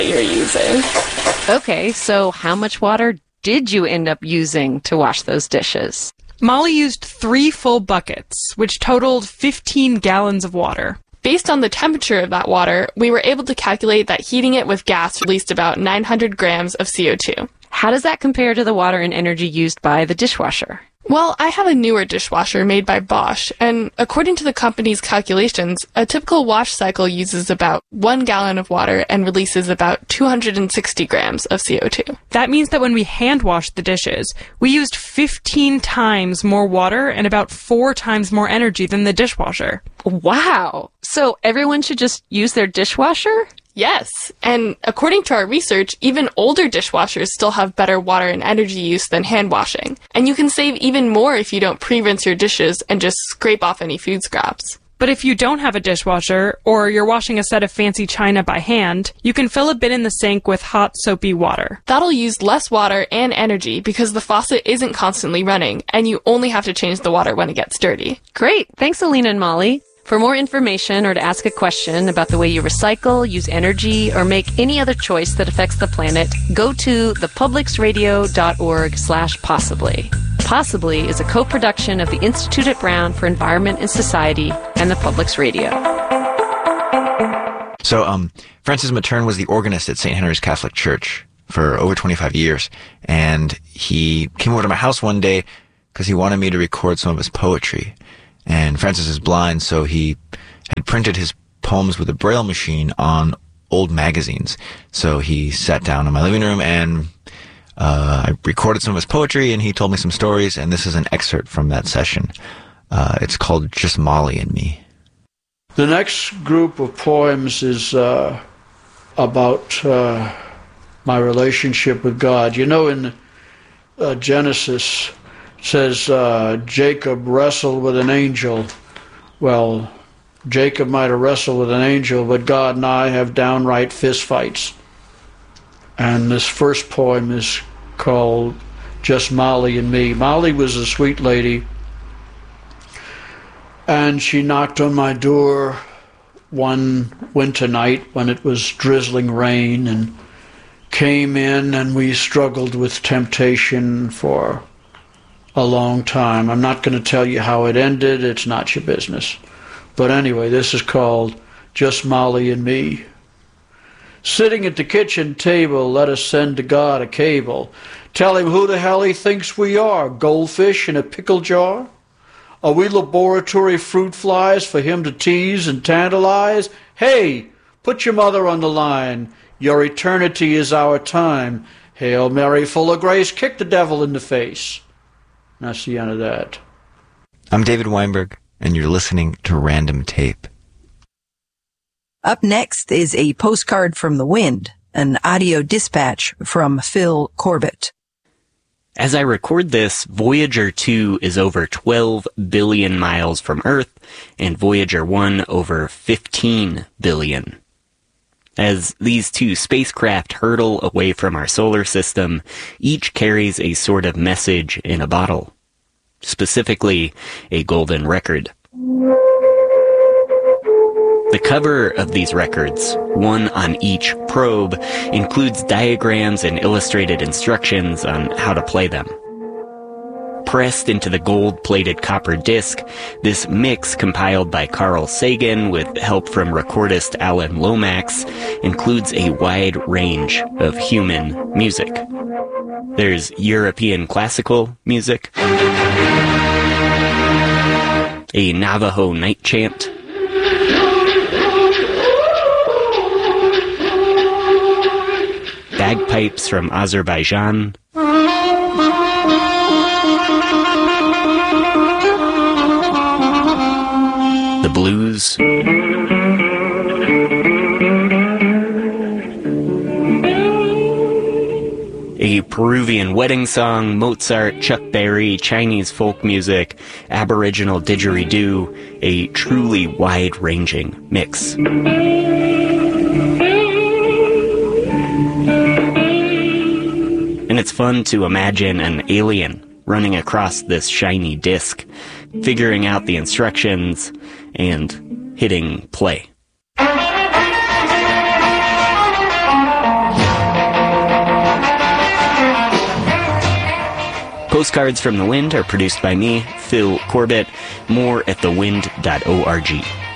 you're using. Okay, so how much water did you end up using to wash those dishes? Molly used 3 full buckets, which totaled 15 gallons of water. Based on the temperature of that water, we were able to calculate that heating it with gas released about 900 grams of CO2. How does that compare to the water and energy used by the dishwasher? Well, I have a newer dishwasher made by Bosch, and according to the company's calculations, a typical wash cycle uses about 1 gallon of water and releases about 260 grams of CO2. That means that when we hand washed the dishes, we used 15 times more water and about 4 times more energy than the dishwasher. Wow! So everyone should just use their dishwasher? Yes, and according to our research, even older dishwashers still have better water and energy use than hand washing. And you can save even more if you don't pre-rinse your dishes and just scrape off any food scraps. But if you don't have a dishwasher, or you're washing a set of fancy china by hand, you can fill a bin in the sink with hot, soapy water. That'll use less water and energy because the faucet isn't constantly running, and you only have to change the water when it gets dirty. Great! Thanks, Alina and Molly. For more information or to ask a question about the way you recycle, use energy, or make any other choice that affects the planet, go to thepublicsradio.org/possibly. Possibly is a co-production of the Institute at Brown for Environment and Society and the Publics Radio. So, Francis Matern was the organist at St. Henry's Catholic Church for over 25 years, and he came over to my house one day because he wanted me to record some of his poetry. And Francis is blind, so he had printed his poems with a Braille machine on old magazines. So he sat down in my living room and I recorded some of his poetry, and he told me some stories, and this is an excerpt from that session. It's called Just Molly and Me. The next group of poems is about my relationship with God. You know, in Genesis, it says Jacob wrestled with an angel. Well, Jacob might have wrestled with an angel, but God and I have downright fistfights. And this first poem is called Just Molly and Me. Molly was a sweet lady, and she knocked on my door one winter night when it was drizzling rain, and came in, and we struggled with temptation for a long time. I'm not going to tell you how it ended. It's not your business. But anyway, this is called Just Molly and Me. Sitting at the kitchen table, let us send to God a cable. Tell him who the hell he thinks we are, goldfish in a pickle jar? Are we laboratory fruit flies for him to tease and tantalize? Hey, put your mother on the line. Your eternity is our time. Hail Mary, full of grace, kick the devil in the face. That's the end of that. I'm David Weinberg, and you're listening to Random Tape. Up next is a postcard from the wind, an audio dispatch from Phil Corbett. As I record this, Voyager 2 is over 12 billion miles from Earth, and Voyager 1 over 15 billion. As these two spacecraft hurtle away from our solar system, each carries a sort of message in a bottle. Specifically, a golden record. The cover of these records, one on each probe, includes diagrams and illustrated instructions on how to play them. Pressed into the gold-plated copper disc, this mix compiled by Carl Sagan with help from recordist Alan Lomax includes a wide range of human music. There's European classical music, a Navajo night chant, bagpipes from Azerbaijan, the blues, a Peruvian wedding song, Mozart, Chuck Berry, Chinese folk music, Aboriginal didgeridoo, a truly wide-ranging mix. And it's fun to imagine an alien running across this shiny disc, figuring out the instructions, and hitting play. Postcards from the Wind are produced by me, Phil Corbett. More at thewind.org.